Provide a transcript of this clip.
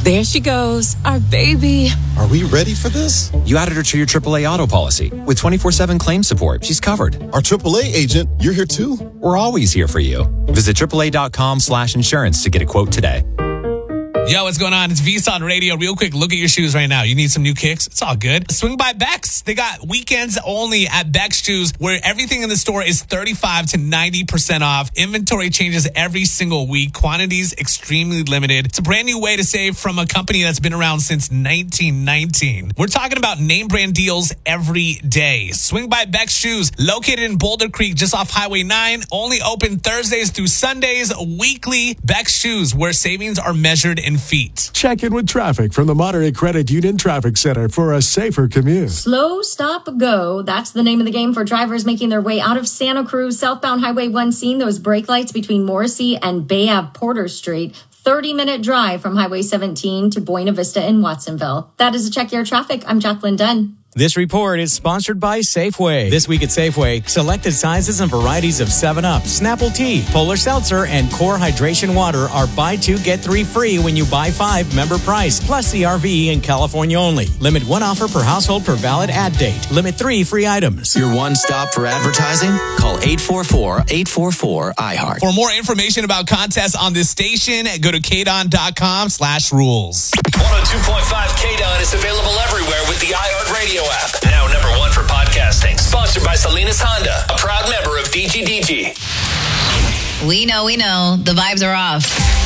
There she goes, our baby. Are we ready for this? You added her to your AAA auto policy. With 24/7 claim support, she's covered. Our AAA agent, you're here too? We're always here for you. Visit AAA.com/insurance to get a quote today. Yo, what's going on? It's VSON Radio. Real quick, look at your shoes right now. You need some new kicks? It's all good. Swing by Beck's. They got weekends only at Beck's Shoes, where everything in the store is 35 to 90% off. Inventory changes every single week. Quantities extremely limited. It's a brand new way to save from a company that's been around since 1919. We're talking about name brand deals every day. Swing by Beck's Shoes, located in Boulder Creek, just off Highway 9. Only open Thursdays through Sundays weekly. Beck's Shoes, where savings are measured in feet. Check in with traffic from the Monterey Credit Union Traffic Center for a safer commute. Slow, stop, go. That's the name of the game for drivers making their way out of Santa Cruz. Southbound Highway 1 seeing those brake lights between Morrissey and Bay Ave Porter Street. 30-minute drive from Highway 17 to Buena Vista in Watsonville. That is a Check Your Traffic. I'm Jacqueline Dunn. This report is sponsored by Safeway. This week at Safeway, selected sizes and varieties of 7-Up, Snapple Tea, Polar Seltzer, and Core Hydration Water are buy 2, get 3 free when you buy 5 member price, plus CRV in California only. Limit 1 offer per household per valid ad date. Limit 3 free items. Your one stop for advertising? Call 844-844-iHeart. For more information about contests on this station, go to KDON.com/rules. 102.5 KDON is available everywhere with the iHeart Radio app. Now number 1 for podcasting. Sponsored by Salinas Honda, a proud member of DGDG. We know. The vibes are off.